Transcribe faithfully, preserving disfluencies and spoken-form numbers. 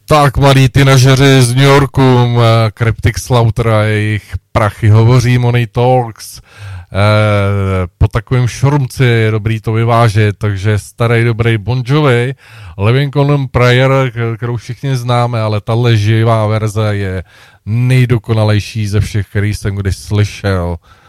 Tak, mladí tynažeři z New Yorku, Cryptic Slaughter a jejich prachy, hovoří Money Talks. Eh, po takovém šormci je dobrý to vyvážet, takže starý dobrý Bon Jovi, Living on a Prayer, kterou všichni známe, ale tahle živá verze je nejdokonalejší ze všech, který jsem kdy slyšel.